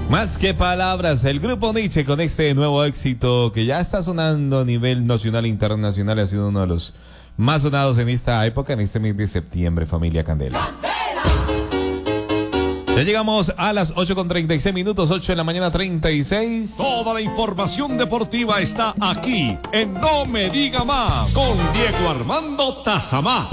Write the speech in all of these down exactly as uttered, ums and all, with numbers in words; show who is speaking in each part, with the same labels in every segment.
Speaker 1: Más que palabras, el grupo Nietzsche con este nuevo éxito que ya está sonando a nivel nacional e internacional, ha sido uno de los más sonados en esta época, en este mes de septiembre, familia Candela. Ya llegamos a las ocho con treinta y seis minutos, ocho de la mañana treinta y seis.
Speaker 2: Toda la información deportiva está aquí en No Me Diga Más con Diego Armando Tazamá.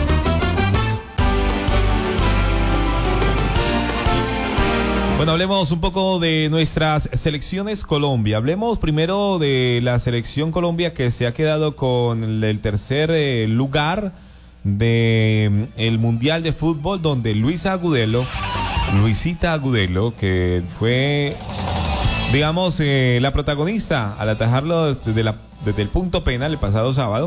Speaker 1: Bueno, hablemos un poco de nuestras selecciones Colombia. Hablemos primero de la selección Colombia que se ha quedado con el tercer eh, lugar de el Mundial de Fútbol, donde Luisa Agudelo, Luisita Agudelo, que fue, digamos, eh, la protagonista al atajarlo desde, la, desde el punto penal el pasado sábado.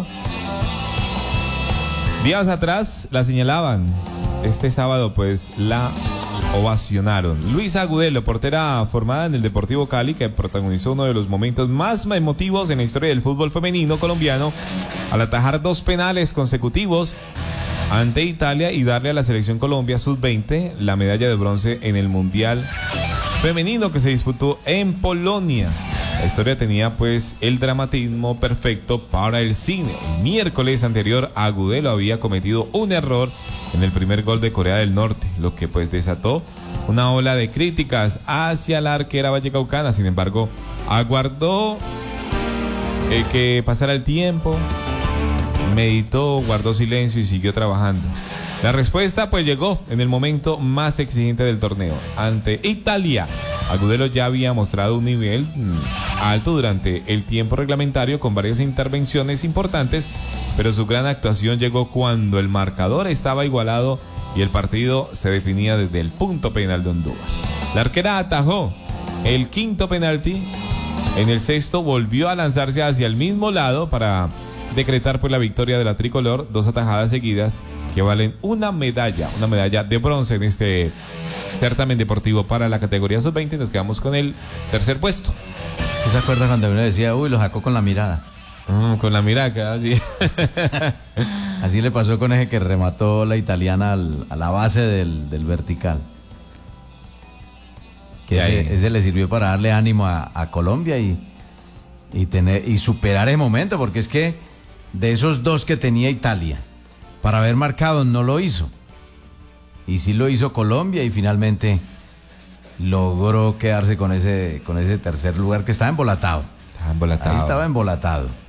Speaker 1: Días atrás la señalaban. Este sábado, pues, la ovacionaron. Luisa Agudelo, portera formada en el Deportivo Cali, que protagonizó uno de los momentos más emotivos en la historia del fútbol femenino colombiano, al atajar dos penales consecutivos ante Italia y darle a la selección Colombia sub veinte la medalla de bronce en el Mundial Femenino que se disputó en Polonia. La historia tenía pues el dramatismo perfecto para el cine. El miércoles anterior, Agudelo había cometido un error en el primer gol de Corea del Norte, lo que pues desató una ola de críticas hacia la arquera vallecaucana. Sin embargo, aguardó eh, que pasara el tiempo, meditó, guardó silencio y siguió trabajando. La respuesta pues llegó en el momento más exigente del torneo, ante Italia. Agudelo ya había mostrado un nivel mmm, alto durante el tiempo reglamentario con varias intervenciones importantes, pero su gran actuación llegó cuando el marcador estaba igualado y el partido se definía desde el punto penal de Honduras. La arquera atajó el quinto penalti. En el sexto volvió a lanzarse hacia el mismo lado para decretar pues la victoria de la tricolor, dos atajadas seguidas que valen una medalla, una medalla de bronce en este certamen deportivo para la categoría sub veinte. Nos quedamos con el tercer puesto.
Speaker 3: ¿Sí se acuerda cuando uno decía, uy, lo sacó con la mirada?
Speaker 1: Mm, con la mirada, así.
Speaker 3: Así le pasó con ese que remató la italiana al, a la base del, del vertical. Que ese, ese le sirvió para darle ánimo a, a Colombia y, y, tener, y superar ese momento, porque es que de esos dos que tenía Italia, para haber marcado no lo hizo. Y sí lo hizo Colombia y finalmente logró quedarse con ese, con ese tercer lugar que estaba embolatado.
Speaker 1: Estaba embolatado.
Speaker 3: Ahí estaba embolatado.